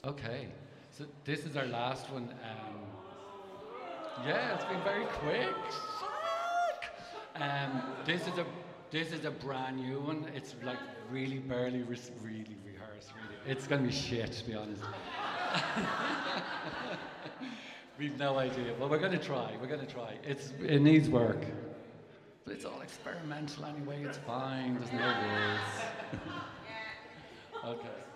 Okay, so this is our last one. Yeah, it's been very quick. Fuck. This is a brand new one. It's like really barely really rehearsed. Really, it's gonna be shit to be honest. We've no idea, but we're gonna try. We're gonna try. It needs work, but it's all experimental anyway. It's fine. There's no rules. Okay.